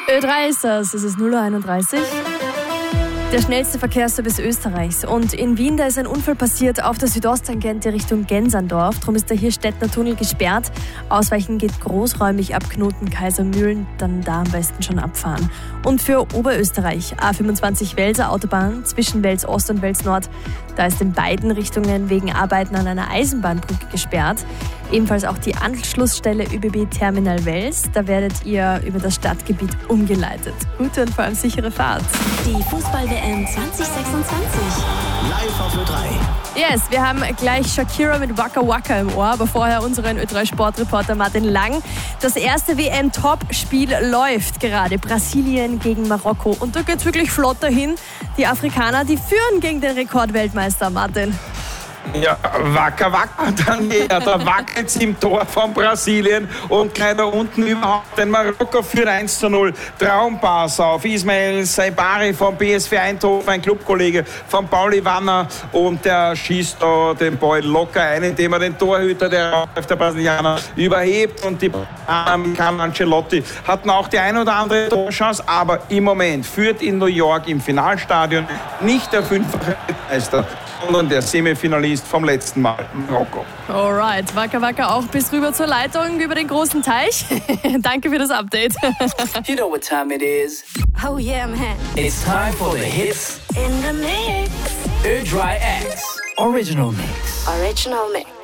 Ö3 ist das, es ist 0:31 Uhr. Der schnellste Verkehrsservice Österreichs. Und in Wien, da ist ein Unfall passiert auf der Südosttangente Richtung Genserndorf. Darum ist der Hirschstädtner Tunnel gesperrt. Ausweichen geht großräumig ab Knoten Kaisermühlen, dann da am besten schon abfahren. Und für Oberösterreich, A25 Welser Autobahn zwischen Wels Ost und Wels Nord, da ist in beiden Richtungen wegen Arbeiten an einer Eisenbahnbrücke gesperrt. Ebenfalls auch die Anschlussstelle ÖBB Terminal Wels. Da werdet ihr über das Stadtgebiet umgeleitet. Gute und vor allem sichere Fahrt. Die Fußball-WM 2026. Live auf Ö3. Yes, wir haben gleich Shakira mit Waka Waka im Ohr, aber vorher unseren Ö3-Sportreporter Martin Lang. Das erste WM-Top-Spiel läuft gerade. Brasilien gegen Marokko. Und da geht's wirklich flott dahin. Die Afrikaner, die führen gegen den Rekordweltmeister Martin. Ja, Waka Waka, dann da wackelt es im Tor von Brasilien und gleich da unten überhaupt den Marokko führt 1:0. Traumpass auf Ismail Saibari vom BSV Eindhoven, ein Clubkollege von Pauli Wanner, und der schießt da den Ball locker ein, indem er den Torhüter, der Brasilianer, überhebt, und die Carlo Ancelotti hatten auch die ein oder andere Torchance, aber im Moment führt in New York im Finalstadion nicht der fünffache Weltmeister, sondern der Semifinalist vom letzten Mal, Marokko. Alright, Waka Waka auch bis rüber zur Leitung über den großen Teich. Danke für das Update. You know what time it is. Oh yeah, man. It's time for the hits In the mix. Ö3X Original Mix. Original mix.